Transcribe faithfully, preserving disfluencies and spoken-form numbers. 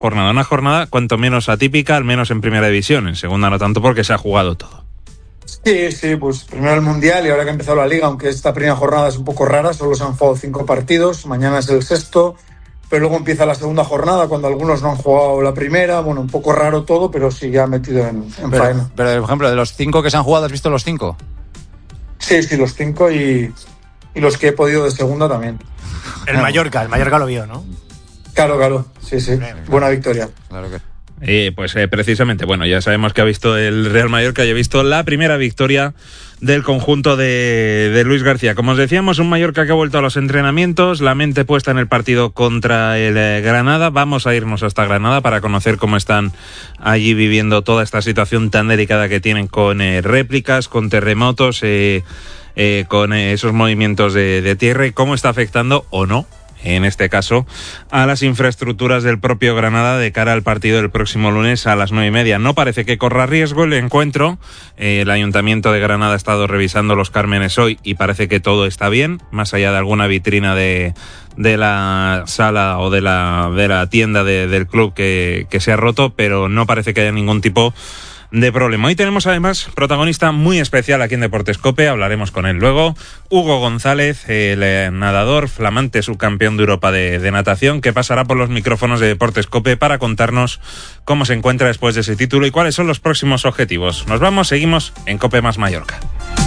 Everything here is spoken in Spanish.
jornada. Una jornada cuanto menos atípica, al menos en primera división. En segunda no tanto porque se ha jugado todo. Sí, sí, pues primero el Mundial y ahora que ha empezado la Liga, aunque esta primera jornada es un poco rara, solo se han jugado cinco partidos, mañana es el sexto, pero luego empieza la segunda jornada cuando algunos no han jugado la primera, bueno, un poco raro todo, pero sí ya metido en, en pero, faena. Pero, por ejemplo, de los cinco que se han jugado, ¿has visto los cinco? Sí, sí, los cinco y, y los que he podido de segunda también. El Mallorca, el Mallorca lo vio, ¿no? Claro, claro, sí, sí, buena victoria. Claro que Eh, pues eh, precisamente, bueno, ya sabemos que ha visto el Real Mallorca y ha visto la primera victoria del conjunto de, de Luis García. Como os decíamos, un Mallorca que ha vuelto a los entrenamientos, la mente puesta en el partido contra el eh, Granada. Vamos a irnos hasta Granada para conocer cómo están allí viviendo toda esta situación tan delicada que tienen con eh, réplicas, con terremotos, eh, eh, con eh, esos movimientos de, de tierra y cómo está afectando o no, en este caso, a las infraestructuras del propio Granada de cara al partido del próximo lunes a las nueve y media. No parece que corra riesgo el encuentro. Eh, el Ayuntamiento de Granada ha estado revisando los cármenes hoy y parece que todo está bien, más allá de alguna vitrina de, de la sala o de la, de la tienda de, del club que, que se ha roto, pero no parece que haya ningún tipo de problema. Hoy tenemos además protagonista muy especial aquí en Deportes Cope, hablaremos con él luego, Hugo González, el eh, nadador, flamante subcampeón de Europa de, de natación, que pasará por los micrófonos de Deportes Cope para contarnos cómo se encuentra después de ese título y cuáles son los próximos objetivos. Nos vamos, seguimos en Cope más Mallorca.